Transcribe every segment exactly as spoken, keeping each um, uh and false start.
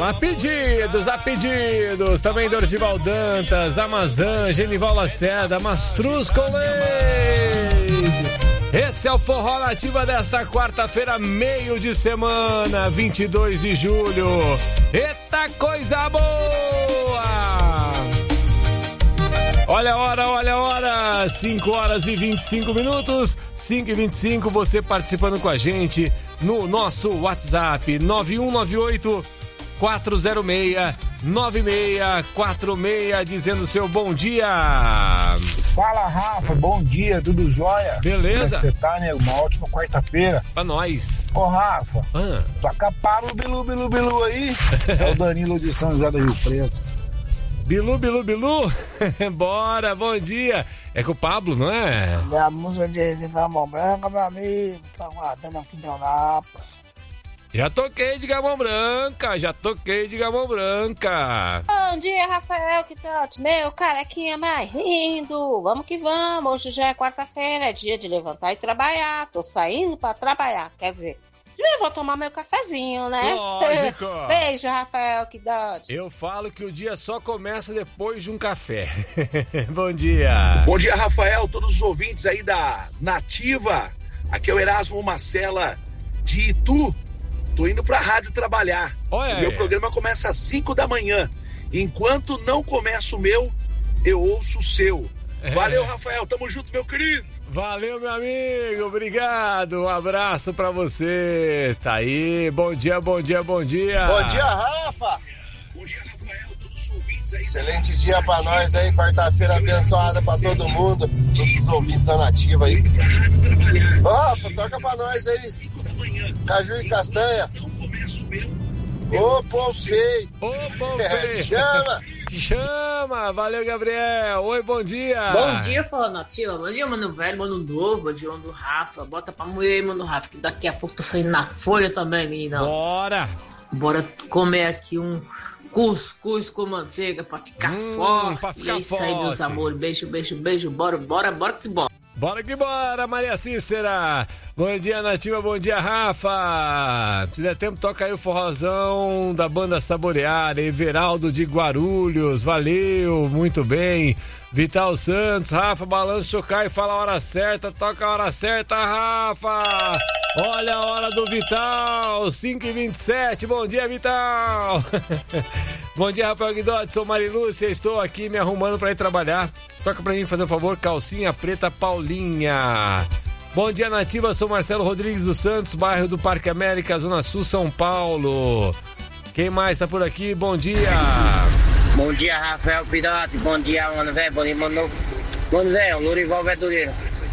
A pedidos, a pedidos. Também Dorival Dantas, Amazã, Genival Lacerda, Mastruz com leite. Esse é o Forró Nativa desta quarta-feira, meio de semana, vinte e dois de julho. Eita coisa boa! Olha a hora, olha a hora, cinco horas e vinte e cinco minutos, cinco e vinte e cinco, você participando com a gente no nosso WhatsApp, nove um nove oito, quatro zero seis, nove seis quatro seis, dizendo seu bom dia. Fala, Rafa, bom dia, tudo jóia? Beleza? Como é que você tá, né? Uma ótima quarta-feira. Pra nós. Ô, Rafa, ah. toca Pablo Bilu Bilu Bilu aí. É o Danilo de São José do Rio Preto. Bilu Bilu Bilu? Bora, bom dia. É com o Pablo, não é? Minha música de Gamão Branca, meu amigo, tá guardando aqui de Eunápolis. Já toquei de Gamão Branca, já toquei de Gamão Branca. Bom dia, Rafael, que tal? Meu carequinha mais lindo. Vamos que vamos, hoje já é quarta-feira, é dia de levantar e trabalhar. Tô saindo pra trabalhar, quer dizer, eu vou tomar meu cafezinho, né? Lógico. Beijo, Rafael, que dó. Eu falo que o dia só começa depois de um café. Bom dia. Bom dia, Rafael, todos os ouvintes aí da Nativa. Aqui é o Erasmo Marcela de Itu. Tô indo pra rádio trabalhar. Olha o meu aí. programa começa às cinco da manhã. Enquanto não começa o meu, eu ouço o seu. É. Valeu, Rafael. Tamo junto, meu querido. Valeu, meu amigo. Obrigado. Um abraço pra você. Tá aí. Bom dia, bom dia, bom dia. Bom dia, Rafa. Bom dia, Rafael. Todos os ouvintes aí. Excelente dia pra nós aí. Quarta-feira abençoada pra todo mundo. Todos os ouvintes da Nativa aí. Rafa, toca pra nós aí. Caju e castanha. Ô, povo feio. Ô, povo feio. Chama. Chama. Valeu, Gabriel. Oi, bom dia. Bom dia, Fala Nativa. Bom dia, mano velho, mano novo. Bom dia, mano Rafa. Bota pra mulher aí, mano Rafa, que daqui a pouco tô saindo na folha também, meninão. Bora. Bora comer aqui um cuscuz com manteiga pra ficar hum, forte. Pra ficar e é isso aí, forte. meus amores. Beijo, beijo, beijo. Bora, bora, bora que bora. Bora que bora, Maria Cícera. Bom dia, Nativa, bom dia, Rafa. Se der tempo, toca aí o forrozão da banda Saborear, Everaldo de Guarulhos. Valeu, muito bem. Vital Santos, Rafa, balanço, chocar e fala a hora certa. Toca a hora certa, Rafa. Olha a hora do Vital, cinco e vinte e sete. Bom dia, Vital. Bom dia, Rafael Guidotti, sou Marilúcia, estou aqui me arrumando para ir trabalhar. Toca pra mim, fazer um favor, calcinha preta Paulinha. Bom dia, Nativa, sou Marcelo Rodrigues dos Santos, bairro do Parque América, Zona Sul, São Paulo. Quem mais tá por aqui? Bom dia. Bom dia, Rafael Pidote, bom dia, mano velho, bom dia, mano novo. Mano velho, Lurival Verdureiro.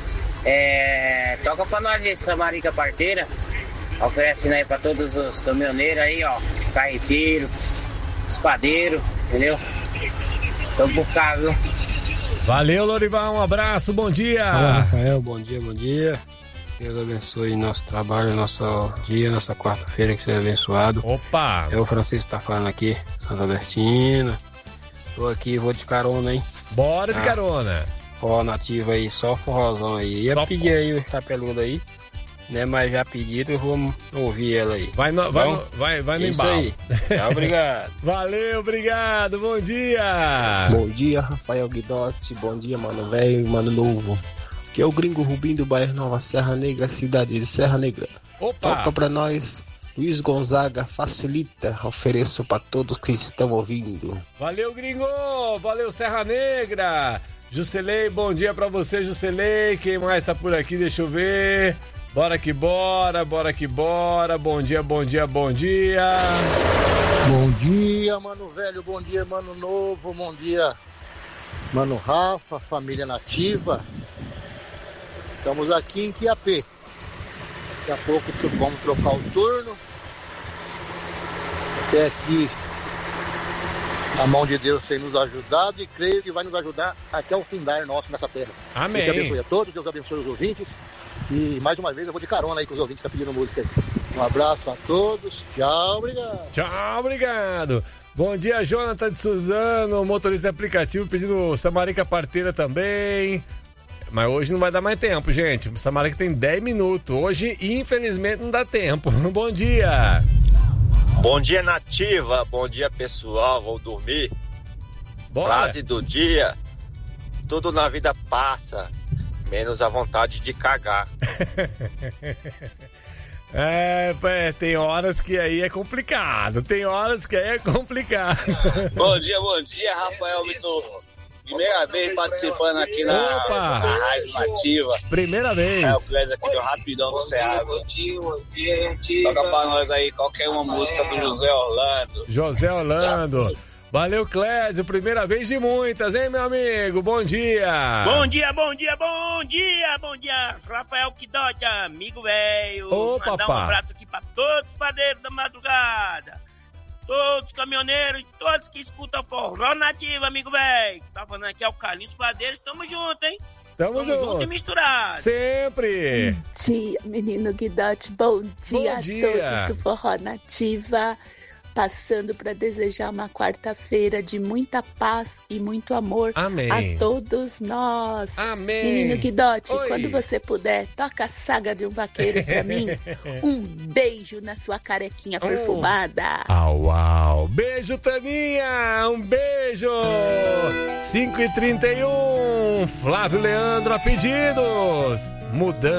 É, toca pra nós esse Samarica Parteira, oferecendo aí pra todos os caminhoneiros aí, ó, carreteiro, espadeiro, entendeu? Tamo por cá, viu? Valeu, Lorival, um abraço, bom dia. Fala, Rafael, bom dia, bom dia. Deus abençoe nosso trabalho, nosso dia, nossa quarta-feira, que seja abençoado. Opa! É o Francisco tá falando aqui, Santa Albertina. Tô aqui, vou de carona, hein? Bora de ah, carona. Forró Nativa aí, só forrozão aí. Ia só pedir aí o Itapeludo aí, né? Mas já pedido, eu vou ouvir ela aí. Vai no, vai no, vai, vai no embalo. Isso aí. Tá, obrigado. Valeu, obrigado, bom dia. Bom dia, Rafael Guidotti. Bom dia, mano velho e mano novo. Que é o Gringo Rubinho do bairro Nova Serra Negra, cidade de Serra Negra. Opa! Toca pra nós, Luiz Gonzaga, facilita, ofereço pra todos que estão ouvindo. Valeu, Gringo! Valeu, Serra Negra! Jucelei, bom dia pra você, Jucelei. Quem mais tá por aqui? Deixa eu ver. Bora que bora, bora que bora. Bom dia, bom dia, bom dia. Bom dia, mano velho, bom dia, mano novo, bom dia, mano Rafa, família Nativa. Estamos aqui em Quiapé. Daqui a pouco vamos trocar o turno. Até aqui a mão de Deus tem nos ajudado e creio que vai nos ajudar até o findar nosso nessa terra. Amém. Deus abençoe a todos, Deus abençoe os ouvintes. E mais uma vez eu vou de carona aí com os ouvintes que estão pedindo música aí. Um abraço a todos. Tchau, obrigado. Tchau, obrigado. Bom dia, Jonathan de Suzano, motorista de aplicativo pedindo Samarica Parteira também. Mas hoje não vai dar mais tempo, gente. O Samarica tem dez minutos. Hoje, infelizmente, não dá tempo. Bom dia. Bom dia, Nativa. Bom dia, pessoal. Vou dormir. Bora. Frase do dia: tudo na vida passa, menos a vontade de cagar. É, é, tem horas que aí é complicado. Tem horas que aí é complicado. Bom dia, bom dia, Rafael Vitor. Primeira vez participando aqui na, Opa. na Rádio Nativa. Primeira vez. É o Clésio aqui do Rapidão do Ceasa. Toca pra nós aí qualquer uma música do José Orlando. José Orlando. Valeu, Clésio. Primeira vez de muitas, hein, meu amigo? Bom dia. Bom dia, bom dia, bom dia, bom dia. Rafael Quidote, amigo velho. Ô, Mandar papá. um abraço aqui pra todos os padeiros da madrugada. Todos os caminhoneiros e todos que escutam forró Nativa, amigo velho. Tá falando aqui é o Carlinhos Padeiros. Tamo junto, hein? Tamo, Tamo junto. junto e misturado. Sempre. Bom dia, menino Guidote. Bom dia, Bom dia. a todos do Forró Nativa. Passando para desejar uma quarta-feira de muita paz e muito amor Amém. a todos nós. Amém. Menino Guidote, Oi. quando você puder, toca a Saga de um Vaqueiro para mim. Um beijo na sua carequinha Oh. perfumada. Au, au. Beijo, Taninha. Um beijo. cinco e trinta e um. Flávio Leandro a pedidos. Mudando.